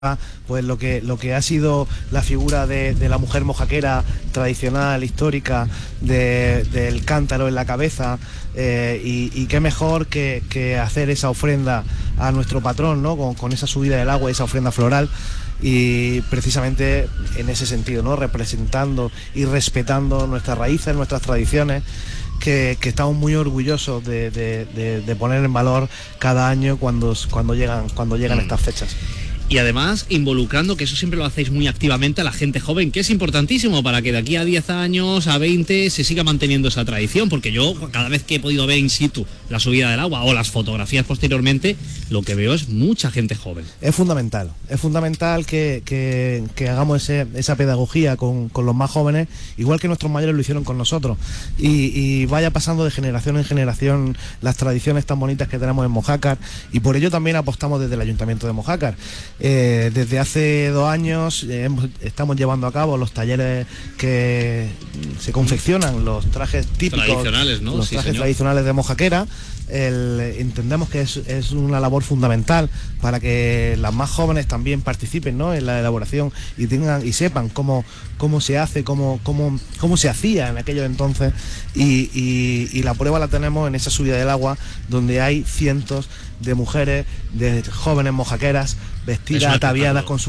pues lo que ha sido la figura de la mujer mojaquera tradicional, histórica, del cántaro en la cabeza, y qué mejor que hacer esa ofrenda a nuestro patrón, ¿no? Con esa subida del agua, esa ofrenda floral, y precisamente en ese sentido, ¿no? Representando y respetando nuestras raíces, nuestras tradiciones, que estamos muy orgullosos de poner en valor cada año cuando llegan estas fechas. Y además involucrando, que eso siempre lo hacéis muy activamente, a la gente joven, que es importantísimo para que de aquí a 10 años, a 20, se siga manteniendo esa tradición, porque yo cada vez que he podido ver in situ la subida del agua o las fotografías posteriormente, lo que veo es mucha gente joven. Es fundamental que hagamos esa pedagogía con los más jóvenes, igual que nuestros mayores lo hicieron con nosotros, y vaya pasando de generación en generación las tradiciones tan bonitas que tenemos en Mojácar, y por ello también apostamos desde el Ayuntamiento de Mojácar. Desde hace 2 años estamos llevando a cabo los talleres que se confeccionan, los trajes típicos tradicionales, ¿no? Los trajes tradicionales de mojaquera. Entendemos que es una labor fundamental para que las más jóvenes también participen, ¿no? En la elaboración y sepan cómo se hace, cómo se hacía en aquellos entonces, y la prueba la tenemos en esa subida del agua, donde hay cientos de mujeres, de jóvenes mojaqueras vestidas, ataviadas con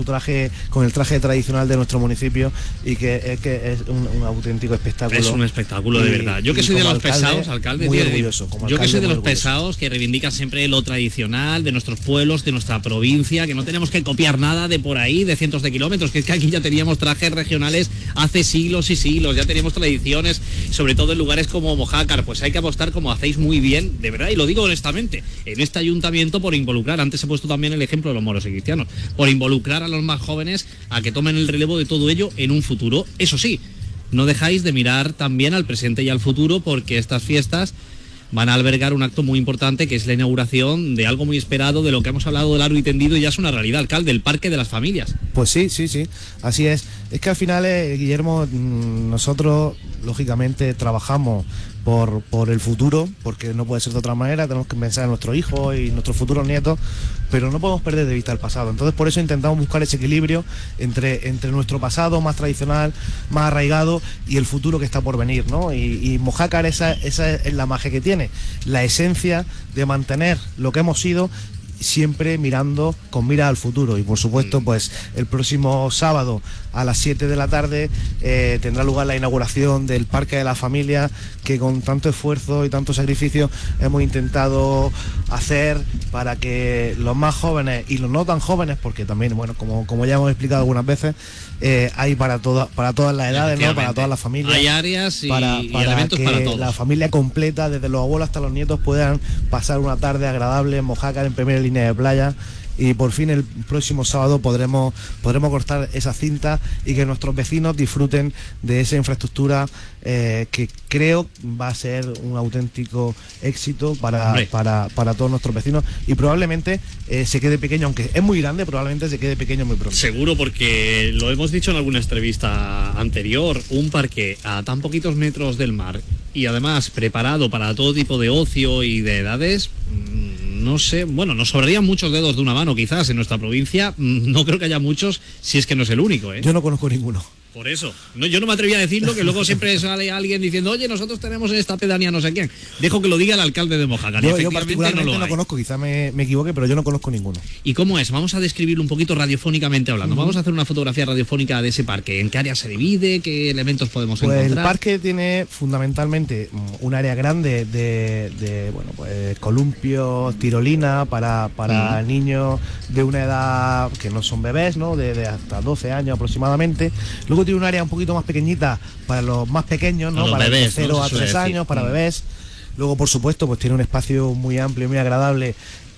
el traje tradicional de nuestro municipio, y que es un auténtico espectáculo. Es un espectáculo de verdad. Yo que soy de los pesados, alcalde, muy orgulloso. Yo que soy de los pesados que reivindican siempre lo tradicional de nuestros pueblos, de nuestra provincia, que no tenemos que copiar nada de por ahí, de cientos de kilómetros, que es que aquí ya teníamos trajes regionales hace siglos y siglos, ya teníamos tradiciones, sobre todo en lugares como Mojácar. Pues hay que apostar, como hacéis muy bien, de verdad, y lo digo honestamente, en este ayuntamiento, por involucrar, antes he puesto también el ejemplo de los moros y cristianos, por involucrar a los más jóvenes a que tomen el relevo de todo ello en un futuro. Eso sí, no dejáis de mirar también al presente y al futuro, porque estas fiestas van a albergar un acto muy importante, que es la inauguración de algo muy esperado, de lo que hemos hablado de largo y tendido, y ya es una realidad, alcalde, el Parque de las Familias. Pues sí, así es. Es que al final, Guillermo, nosotros lógicamente trabajamos por el futuro, porque no puede ser de otra manera, tenemos que pensar en nuestros hijos y nuestros futuros nietos, pero no podemos perder de vista el pasado. Entonces, por eso intentamos buscar ese equilibrio entre nuestro pasado más tradicional, más arraigado, y el futuro que está por venir, ¿no? Y Mojácar, esa es la magia que tiene, la esencia de mantener lo que hemos sido, siempre mirando con mira al futuro. Y por supuesto, pues el próximo sábado a las 7 de la tarde tendrá lugar la inauguración del Parque de la Familia, que con tanto esfuerzo y tanto sacrificio hemos intentado hacer para que los más jóvenes y los no tan jóvenes, porque también, bueno, como ya hemos explicado algunas veces, hay para todas las edades, ¿no? Para todas las familias. Hay áreas y elementos que para todos. La familia completa, desde los abuelos hasta los nietos, puedan pasar una tarde agradable en Mojácar, en primera línea de playa. Y por fin el próximo sábado podremos cortar esa cinta y que nuestros vecinos disfruten de esa infraestructura, que creo va a ser un auténtico éxito para todos nuestros vecinos, y probablemente se quede pequeño, aunque es muy grande, probablemente se quede pequeño muy pronto. Seguro, porque lo hemos dicho en alguna entrevista anterior, un parque a tan poquitos metros del mar y además preparado para todo tipo de ocio y de edades. No sé, bueno, nos sobrarían muchos dedos de una mano quizás en nuestra provincia, no creo que haya muchos, si es que no es el único, ¿eh? Yo no conozco ninguno. Por eso, yo no me atreví a decirlo, que luego siempre sale alguien diciendo, oye, nosotros tenemos en esta pedanía no sé quién. Dejo que lo diga el alcalde de Mojácar. Yo particularmente no conozco, quizá me equivoque, pero yo no conozco ninguno. ¿Y cómo es? Vamos a describirlo un poquito radiofónicamente hablando. Vamos a hacer una fotografía radiofónica de ese parque. ¿En qué área se divide? ¿Qué elementos podemos encontrar? El parque tiene fundamentalmente un área grande de columpios, tirolina para niños de una edad que no son bebés, ¿no? De hasta 12 años aproximadamente. Luego tiene un área un poquito más pequeñita para los más pequeños, ¿no? Para bebés, de 0 a 3 años, para bebés. Luego, por supuesto, pues tiene un espacio muy amplio y muy agradable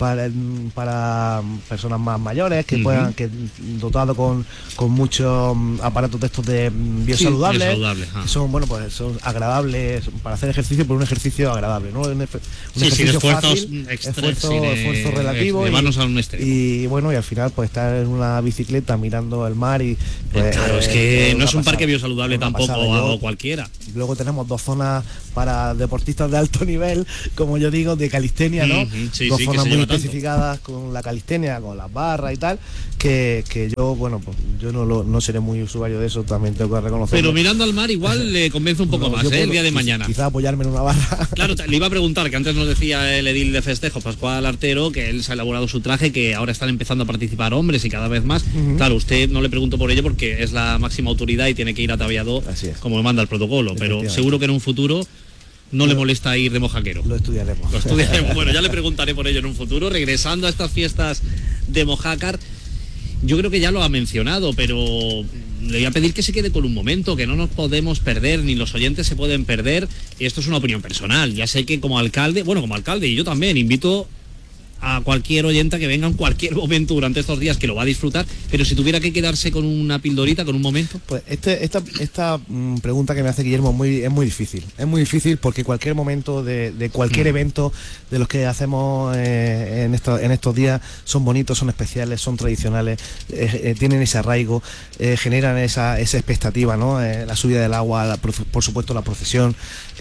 para personas más mayores, que puedan, dotado con muchos aparatos de estos de biosaludables, que son, bueno, pues son agradables para hacer ejercicio, pero un ejercicio agradable, ¿no? Un ejercicio fácil, esfuerzo relativo, y bueno, y al final pues estar en una bicicleta mirando el mar, y pues, claro, es que no es un parque biosaludable tampoco o cualquiera. Luego tenemos 2 zonas para deportistas de alto nivel, como yo digo, de calistenia, ¿no? Dos zonas muy especificadas con la calistenia, con las barras y tal, que yo, bueno, pues yo no seré muy usuario de eso, también tengo que reconocerlo. Pero mirando al mar igual le convence un poco más, el día de mañana. Quizá apoyarme en una barra. Claro, le iba a preguntar, que antes nos decía el edil de festejo, Pascual Artero, que él se ha elaborado su traje, que ahora están empezando a participar hombres y cada vez más. Claro, usted no le pregunto por ello porque es la máxima autoridad y tiene que ir ataviado como manda el protocolo, pero seguro que en un futuro no le molesta ir de mojaquero. Lo estudiaremos. Bueno, ya le preguntaré por ello en un futuro. Regresando a estas fiestas de Mojácar, yo creo que ya lo ha mencionado, pero le voy a pedir que se quede con un momento, que no nos podemos perder, ni los oyentes se pueden perder. Y esto es una opinión personal. Ya sé que como alcalde, y yo también invito a cualquier oyente que venga en cualquier momento durante estos días, que lo va a disfrutar, pero si tuviera que quedarse con una pildorita, con un momento. Pues esta pregunta que me hace Guillermo es muy difícil. Es muy difícil porque cualquier momento de cualquier evento de los que hacemos en estos días son bonitos, son especiales, son tradicionales, tienen ese arraigo, generan esa expectativa, ¿no? La subida del agua, por supuesto la procesión,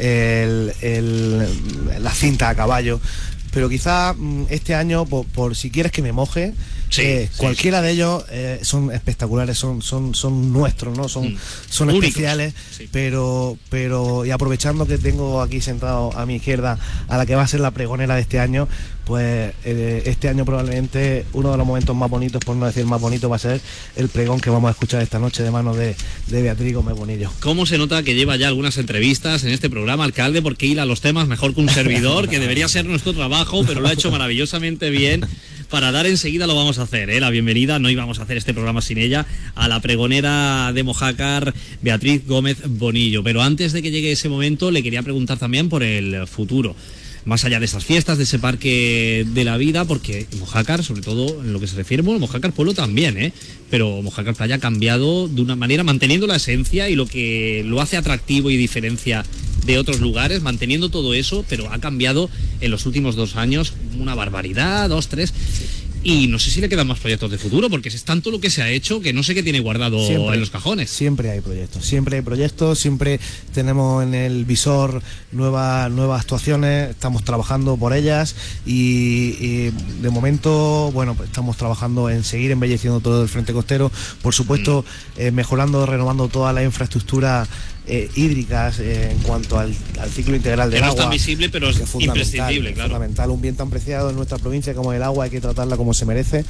la cinta a caballo. Pero quizá este año, por si quieres que me moje, cualquiera de ellos son espectaculares, son nuestros, ¿no? Son especiales, pero y aprovechando que tengo aquí sentado a mi izquierda a la que va a ser la pregonera de este año, pues este año probablemente uno de los momentos más bonitos, por no decir más bonito, va a ser el pregón que vamos a escuchar esta noche de manos de Beatriz Gómez Bonillo. ¿Cómo se nota que lleva ya algunas entrevistas en este programa, alcalde? Porque hila los temas mejor que un servidor, que debería ser nuestro trabajo, pero lo ha hecho maravillosamente bien. Para dar enseguida lo vamos a hacer, la bienvenida, no íbamos a hacer este programa sin ella, a la pregonera de Mojácar, Beatriz Gómez Bonillo. Pero antes de que llegue ese momento, le quería preguntar también por el futuro. Más allá de esas fiestas, de ese parque de la vida, porque Mojácar, sobre todo en lo que se refiere, bueno, Mojácar Pueblo también, pero Mojácar Playa ha cambiado de una manera, manteniendo la esencia y lo que lo hace atractivo y diferencia de otros lugares, manteniendo todo eso, pero ha cambiado en los últimos 2 años una barbaridad, 2, 3... Y no sé si le quedan más proyectos de futuro, porque es tanto lo que se ha hecho que no sé qué tiene guardado en los cajones. Siempre hay proyectos, siempre tenemos en el visor nuevas actuaciones, estamos trabajando por ellas y de momento, bueno, pues estamos trabajando en seguir embelleciendo todo el frente costero, por supuesto, mejorando, renovando toda la infraestructura hídricas en cuanto al ciclo integral del agua. Que no es tan visible, pero es imprescindible, claro. Fundamental, un bien tan preciado en nuestra provincia como el agua, hay que tratarla como se merece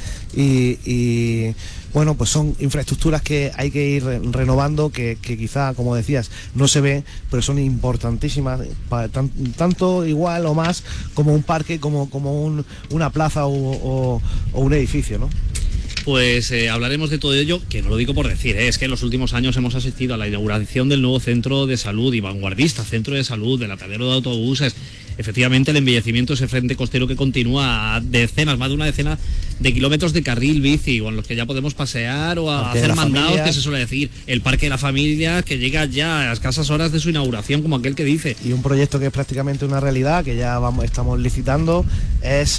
y bueno, pues son infraestructuras que hay que ir renovando, que quizá, como decías, no se ven, pero son importantísimas, tanto igual o más como un parque, como una plaza o un edificio, ¿no? Pues hablaremos de todo ello, que no lo digo por decir, es que en los últimos años hemos asistido a la inauguración del nuevo centro de salud y vanguardista centro de salud, del apeadero de autobuses. Efectivamente, el embellecimiento de ese frente costero que continúa a decenas, más de una decena de kilómetros de carril bici, con los que ya podemos pasear o hacer mandados, familia, que se suele decir. El Parque de la Familia, que llega ya a escasas horas de su inauguración, como aquel que dice. Y un proyecto que es prácticamente una realidad, que ya estamos licitando, es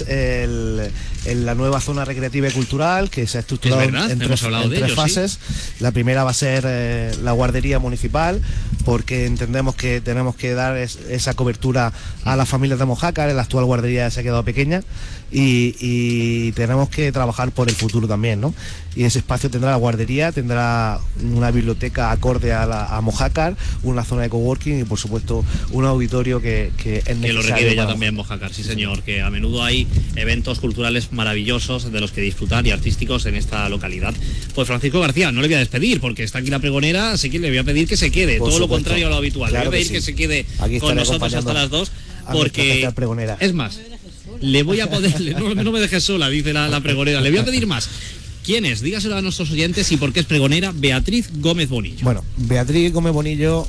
la nueva zona recreativa y cultural, que se ha estructurado en tres fases. Sí. La primera va a ser la guardería municipal, porque entendemos que tenemos que dar esa cobertura a las familias de Mojácar. La actual guardería se ha quedado pequeña y tenemos que trabajar por el futuro también, ¿no? Y ese espacio tendrá la guardería, tendrá una biblioteca acorde a Mojácar, una zona de coworking y por supuesto un auditorio que es necesario. Que lo requiere ya también Mojácar, sí señor, que a menudo hay eventos culturales maravillosos de los que disfrutar y artísticos en esta localidad. Pues Francisco García, no le voy a despedir porque está aquí la pregonera, así que le voy a pedir que se quede, por todo supuesto, lo contrario a lo habitual. Claro, le voy a pedir que se quede con nosotros hasta las 2, porque es más, le voy a poder, no me dejes sola, dice la pregonera, le voy a pedir más. ¿Quién es? Dígaselo a nuestros oyentes y por qué es pregonera. Beatriz Gómez Bonillo. Bueno, Beatriz Gómez Bonillo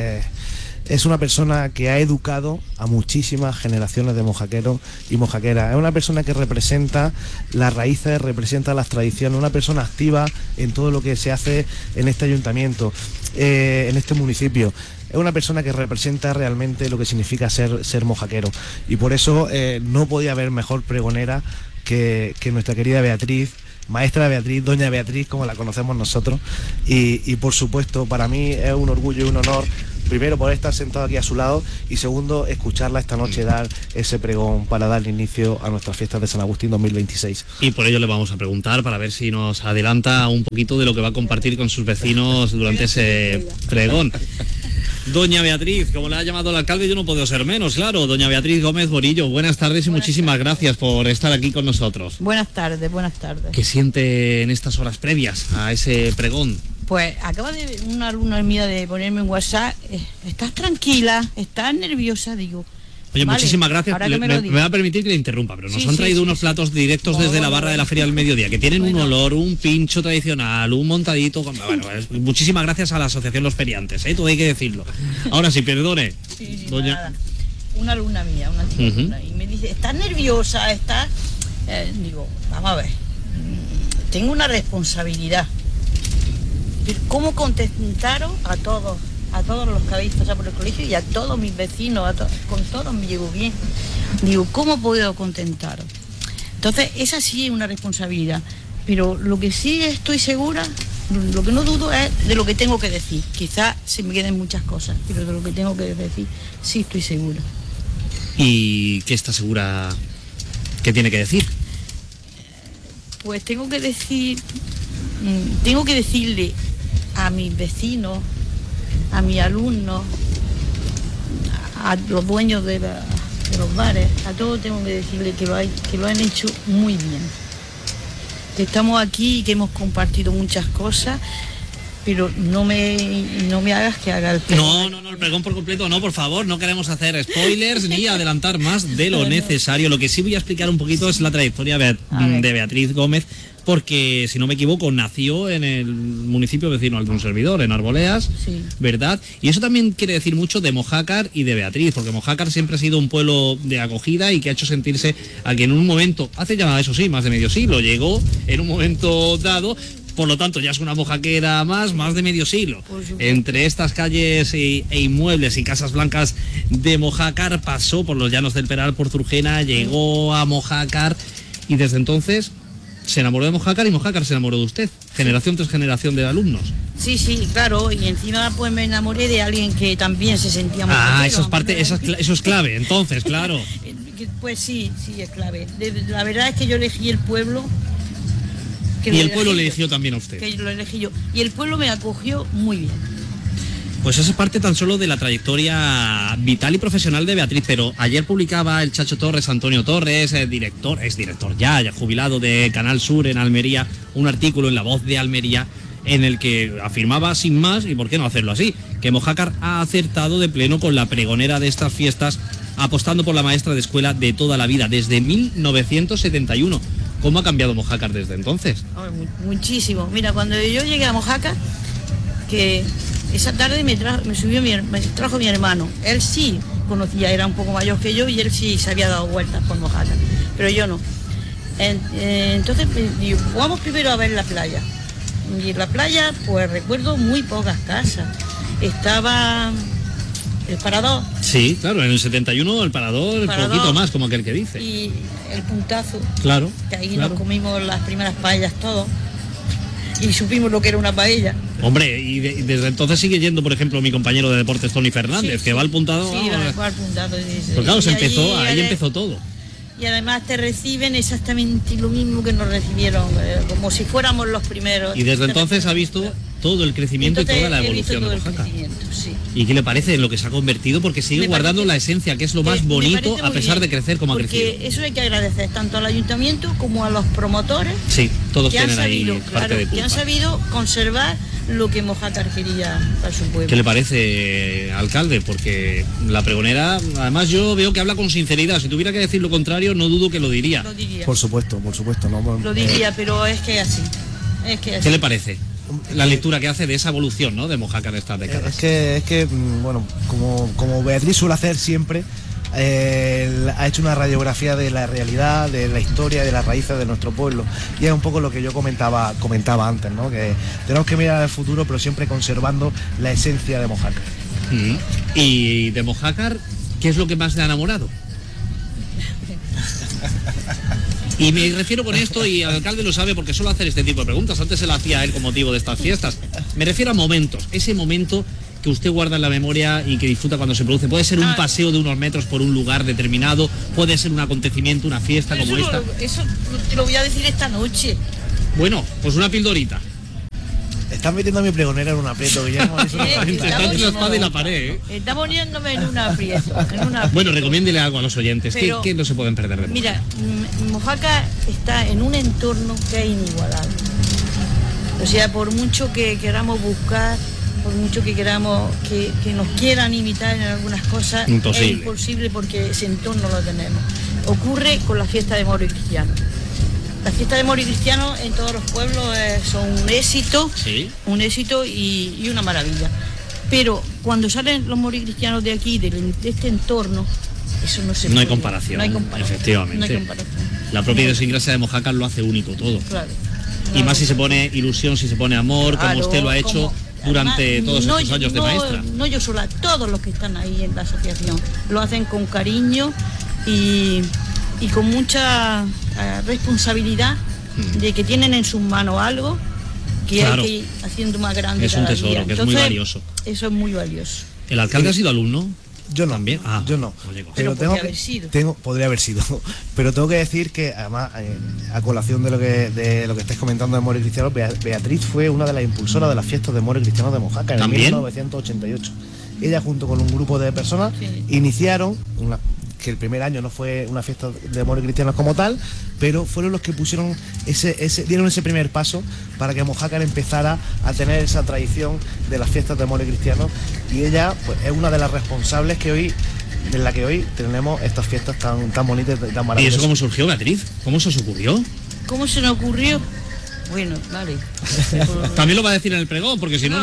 es una persona que ha educado a muchísimas generaciones de mojaqueros y mojaqueras. Es una persona que representa las raíces, representa las tradiciones, una persona activa en todo lo que se hace en este ayuntamiento, en este municipio. Es una persona que representa realmente lo que significa ser mojaquero. Y por eso no podía haber mejor pregonera que nuestra querida Beatriz, maestra Beatriz, doña Beatriz, como la conocemos nosotros. Y por supuesto, para mí es un orgullo y un honor primero por estar sentado aquí a su lado y segundo escucharla esta noche dar ese pregón para dar inicio a nuestras fiestas de San Agustín 2026. Y por ello le vamos a preguntar para ver si nos adelanta un poquito de lo que va a compartir con sus vecinos durante ese pregón. Doña Beatriz, como le ha llamado el alcalde, yo no puedo ser menos, claro. Doña Beatriz Gómez Borillo, buenas tardes y muchísimas gracias por estar aquí con nosotros. Buenas tardes, buenas tardes. ¿Qué siente en estas horas previas a ese pregón? Pues acaba de una alumna mía de ponerme en WhatsApp, ¿estás tranquila? ¿Estás nerviosa? Digo, oye, vale, muchísimas gracias. Me va a permitir que le interrumpa, pero nos han traído unos platos directos desde la barra de la Feria del Mediodía, que tienen un olor, un pincho tradicional, un montadito. Bueno, muchísimas gracias a la Asociación Los Feriantes, todo hay que decirlo. Ahora sí, perdone. Sí, doña... nada. Una alumna mía, una chica alumna, y me dice, ¿estás nerviosa? ¿Estás...? Digo, vamos a ver, tengo una responsabilidad. ¿Cómo contentaron a todos los que habéis pasado por el colegio y a todos mis vecinos, con todos me llevo bien? Digo, ¿cómo puedo contentaros? Entonces, esa sí es una responsabilidad, pero lo que sí estoy segura, lo que no dudo es de lo que tengo que decir. Quizás se me queden muchas cosas, pero de lo que tengo que decir sí estoy segura. ¿Y qué está segura que tiene que decir? Pues tengo que decirle a mis vecinos, a mis alumnos, a los dueños de los bares, a todos tengo que decirle que lo han hecho muy bien. Que estamos aquí y que hemos compartido muchas cosas, pero no me hagas que haga el pregón. No, el pregón por completo, no, por favor, no queremos hacer spoilers ni adelantar más de lo necesario. Lo que sí voy a explicar un poquito es la trayectoria de Beatriz Gómez, porque si no me equivoco nació en el municipio vecino al de un servidor, en Arboleas, sí, ¿verdad? Y eso también quiere decir mucho de Mojácar y de Beatriz, porque Mojácar siempre ha sido un pueblo de acogida y que ha hecho sentirse a quien en un momento, hace ya eso sí, más de medio siglo, llegó en un momento dado. Por lo tanto, ya es una mojaquera más de medio siglo. Entre estas calles e inmuebles y casas blancas de Mojácar, pasó por los llanos del Peral, por Zurgena, llegó a Mojácar y desde entonces se enamoró de Mojácar y Mojácar se enamoró de usted. Generación tras generación de alumnos. Sí, claro, y encima pues me enamoré de alguien que también se sentía muy eso es clave, entonces, claro. Pues sí, es clave. La verdad es que yo elegí el pueblo. Y el pueblo le eligió también a usted. Que lo elegí yo. Y el pueblo me acogió muy bien. Pues eso es parte tan solo de la trayectoria vital y profesional de Beatriz, pero ayer publicaba el Chacho Torres, Antonio Torres, exdirector ya jubilado de Canal Sur en Almería, un artículo en La Voz de Almería en el que afirmaba sin más, y por qué no hacerlo así, que Mojácar ha acertado de pleno con la pregonera de estas fiestas, apostando por la maestra de escuela de toda la vida, desde 1971. ¿Cómo ha cambiado Mojácar desde entonces? Muchísimo. Mira, cuando yo llegué a Mojácar, que esa tarde me trajo mi hermano. Él sí conocía, era un poco mayor que yo y él sí se había dado vueltas por Mojácar, pero yo no. Entonces digo, vamos primero a ver la playa. Y en la playa, pues recuerdo muy pocas casas. Estaba el Parador. Sí, claro, en el 71 el Parador, un poquito más, como aquel que dice. Y el Puntazo. Claro. Que ahí nos comimos las primeras paellas todos. Y supimos lo que era una paella. Hombre, y desde entonces sigue yendo, por ejemplo, mi compañero de deportes, Tony Fernández, que va al Puntado. Sí, va al Puntado. Pues claro, ahí empezó todo. Y además te reciben exactamente lo mismo que nos recibieron, como si fuéramos los primeros. Y desde entonces ha visto todo el crecimiento y toda la evolución de Mojácar. Sí. ¿Y qué le parece en lo que se ha convertido? Porque sigue guardando la esencia, que es lo más bonito, a pesar de crecer como ha crecido. Porque eso hay que agradecer tanto al ayuntamiento como a los promotores. Sí, todos tienen ahí parte de culpa. Que han sabido conservar lo que Mojácar quería para su pueblo. ¿Qué le parece, alcalde? Porque la pregonera, además yo veo que habla con sinceridad. Si tuviera que decir lo contrario, no dudo que lo diría. Lo diría. Por supuesto, ¿no? Lo diría, pero es que así. ¿Qué le parece la lectura que hace de esa evolución, ¿no?, de Mojácar en estas décadas? Es que bueno, como Beatriz suele hacer siempre, ha hecho una radiografía de la realidad, de la historia, de las raíces de nuestro pueblo, y es un poco lo que yo comentaba antes, ¿no?, que tenemos que mirar al futuro pero siempre conservando la esencia de Mojácar. Y de Mojácar, ¿qué es lo que más le ha enamorado? Y me refiero con esto, y el alcalde lo sabe porque suelo hacer este tipo de preguntas, antes se la hacía a él con motivo de estas fiestas. Me refiero a momentos, ese momento que usted guarda en la memoria y que disfruta cuando se produce? Puede ser un paseo de unos metros por un lugar determinado, puede ser un acontecimiento, una fiesta como esta. Eso te lo voy a decir esta noche. Bueno, pues una pildorita. Estás metiendo a mi pregonera en un aprieto, Guillermo. Está entre la espada y la pared, ¿eh? Está poniéndome en un aprieto. Bueno, recomiéndele algo a los oyentes. Pero, ¿Qué no se pueden perder de Mojácar? Mira, Mojácar está en un entorno que es inigualable. O sea, por mucho que queramos buscar, por mucho que queramos que nos quieran imitar en algunas cosas, imposible. Es imposible porque ese entorno lo tenemos. Ocurre con la fiesta de Moro y Cristiano. La fiesta de Moro y Cristiano en todos los pueblos son un éxito, ¿sí? Un éxito y una maravilla. Pero cuando salen los Moro y Cristianos de aquí, de este entorno, eso no se puede. No hay comparación. No hay comparación. Efectivamente. No hay comparación. La propia idiosincrasia de Mojácar lo hace único todo. Claro. Y más si se pone ilusión, si se pone amor, claro, como usted lo ha hecho durante además, todos estos años de maestra. No yo sola, todos los que están ahí en la asociación lo hacen con cariño y con mucha responsabilidad de que tienen en sus manos algo que claro. hay que ir haciendo más grande. Es un tesoro, día. que Entonces, es muy valioso. Eso es muy valioso. ¿El alcalde ha sido alumno? Yo no, ¿También? yo no. Pero podría haber sido. Podría haber sido. Pero tengo que decir que, además, a colación de lo que estáis comentando de Moro y Cristiano, Beatriz fue una de las impulsoras de las fiestas de Moro y Cristiano de Mojácar en 1988. Ella, junto con un grupo de personas, iniciaron que el primer año no fue una fiesta de Moro y Cristianos como tal, pero fueron los que pusieron dieron ese primer paso para que Mojácar empezara a tener esa tradición de las fiestas de Moro y Cristianos, y ella pues es una de las responsables en la que hoy tenemos estas fiestas tan bonitas, tan maravillosas. ¿Y eso cómo surgió, Beatriz? ¿Cómo se os ocurrió? ¿Cómo se nos ocurrió? Bueno, vale. También lo va a decir en el pregón, porque si no.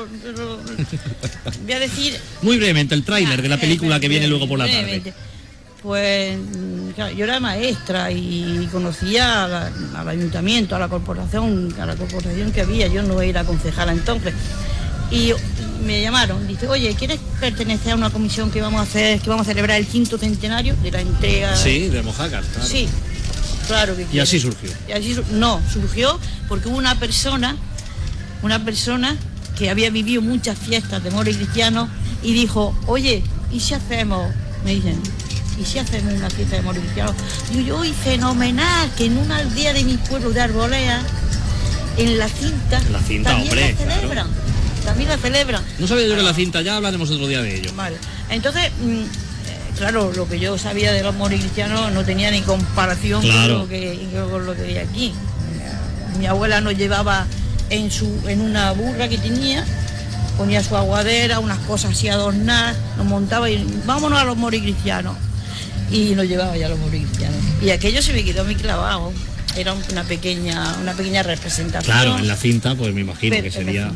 Voy a decir. Muy brevemente, el tráiler de la película que viene luego por la tarde. Pues claro, yo era maestra y conocía al ayuntamiento, a la corporación que había. Yo no era concejala entonces. Y me llamaron, dice, oye, ¿quieres pertenecer a una comisión que vamos a celebrar el 5º centenario de la entrega? Sí, de Mojácar, claro. Sí, claro que y así surgió. Surgió porque hubo una persona que había vivido muchas fiestas de Moro y Cristiano y dijo, oye, ¿y si hacemos? Me dicen, ¿y si hacemos una fiesta de Moro y Cristiano? Y yo, fenomenal, que en una aldea de mi pueblo de Arbolea, en la cinta también hombre, la celebran. Claro. También la celebran. No sabía yo que la cinta, ya hablaremos otro día de ello. Vale. Entonces, claro, lo que yo sabía de los Moro y Cristianos no tenía ni comparación con lo que hay aquí. Mi abuela nos llevaba en una burra que tenía, ponía su aguadera, unas cosas así adornadas, nos montaba y vámonos a los Moro y Cristianos. Y nos llevaba ya a los Moro y Cristianos. Y aquello se me quedó muy clavado. Era una pequeña representación. Claro, en la cinta, pues me imagino que sería.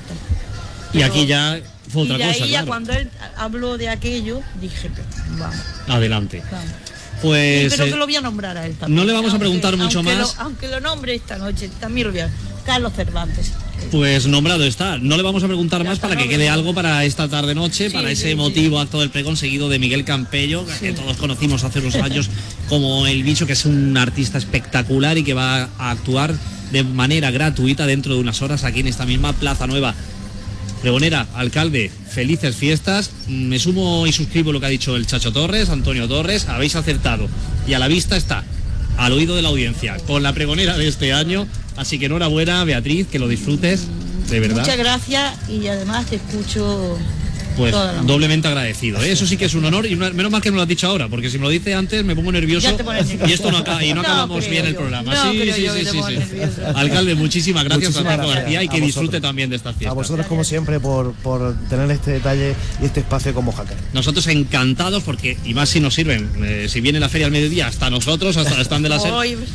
Y aquí ya fue otra cosa, claro. Cuando él habló de aquello, dije, vamos. Adelante. Vamos. Pues. Pero que lo voy a nombrar a él también. No le vamos a preguntar mucho más. Aunque lo nombre esta noche, también lo voy a. Carlos Cervantes. Pues nombrado está. No le vamos a preguntar más para que quede algo para esta tarde-noche, para ese emotivo acto del pregón seguido de Miguel Campello, que todos conocimos hace unos años como El Bicho, que es un artista espectacular y que va a actuar de manera gratuita dentro de unas horas aquí en esta misma Plaza Nueva. Pregonera, alcalde, felices fiestas. Me sumo y suscribo lo que ha dicho el Chacho Torres, Antonio Torres. Habéis acertado y a la vista está, al oído de la audiencia, con la pregonera de este año. Así que enhorabuena, Beatriz, que lo disfrutes, de verdad. Muchas gracias y además te escucho. Pues doblemente agradecido, ¿eh? Eso sí que es un honor y menos mal que me lo has dicho ahora, porque si me lo dice antes me pongo nervioso y esto no acabamos bien el programa. Sí. Alcalde, muchísimas gracias a Franco García y que disfrute también de estas fiestas. A vosotros, como siempre, por tener este detalle y este espacio con Mojácar. Nosotros encantados, porque y más si nos sirven, si viene la feria al mediodía, hasta nosotros, hasta el stand de la SER.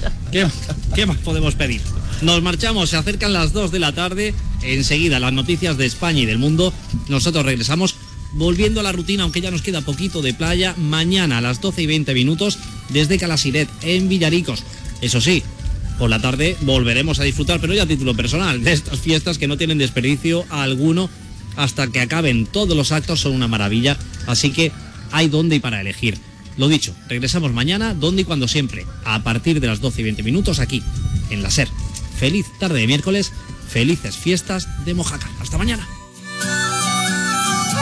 ¿Qué más podemos pedir? Nos marchamos, se acercan las 2 de la tarde, enseguida las noticias de España y del mundo. Nosotros regresamos volviendo a la rutina, aunque ya nos queda poquito de playa, mañana a las 12:20 desde Calasiret, en Villaricos. Eso sí, por la tarde volveremos a disfrutar, pero ya a título personal, de estas fiestas que no tienen desperdicio alguno hasta que acaben. Todos los actos son una maravilla, así que hay dónde y para elegir. Lo dicho, regresamos mañana, donde y cuando siempre, a partir de las 12:20 aquí, en la SER. Feliz tarde de miércoles, felices fiestas de Mojácar. Hasta mañana.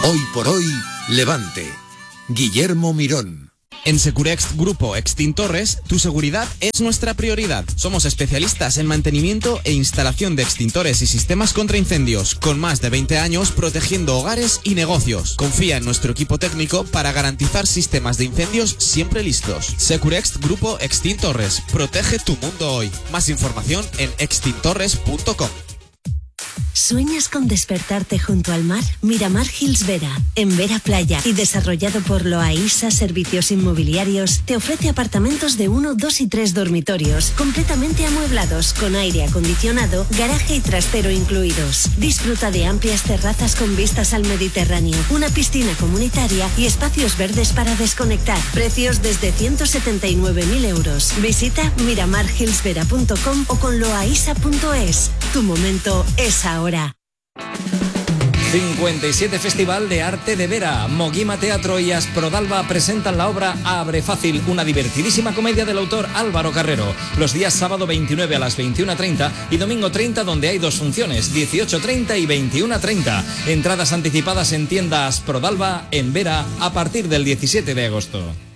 Hoy por hoy, Levante. Guillermo Mirón. En Securext Grupo Extintores, tu seguridad es nuestra prioridad. Somos especialistas en mantenimiento e instalación de extintores y sistemas contra incendios, con más de 20 años protegiendo hogares y negocios. Confía en nuestro equipo técnico para garantizar sistemas de incendios siempre listos. Securext Grupo Extintores. Protege tu mundo hoy. Más información en extintores.com. ¿Sueñas con despertarte junto al mar? Miramar Hills Vera, en Vera Playa y desarrollado por Loaisa Servicios Inmobiliarios, te ofrece apartamentos de 1, 2 y 3 dormitorios, completamente amueblados, con aire acondicionado, garaje y trastero incluidos. Disfruta de amplias terrazas con vistas al Mediterráneo, una piscina comunitaria y espacios verdes para desconectar. Precios desde 179.000 euros. Visita miramarhillsvera.com o con loaisa.es. Tu momento es ahora. 57 Festival de Arte de Vera. Moguima Teatro y Asprodalba presentan la obra Abre Fácil, una divertidísima comedia del autor Álvaro Carrero. Los días sábado 29 a las 21:30 y domingo 30, donde hay 2 funciones, 18:30 y 21:30. Entradas anticipadas en tienda Asprodalba en Vera a partir del 17 de agosto.